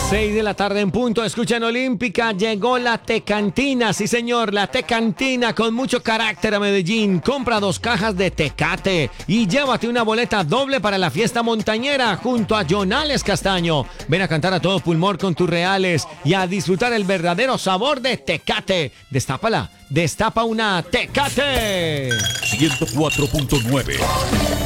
6 de la tarde en punto, escuchan Olímpica, llegó la Tecantina, sí señor, la Tecantina con mucho carácter a Medellín. Compra 2 cajas de Tecate y llévate una boleta doble para la fiesta montañera junto a Jonales Castaño. Ven a cantar a todo pulmón con tus reales y a disfrutar el verdadero sabor de Tecate. Destápala, destapa una Tecate. 104.9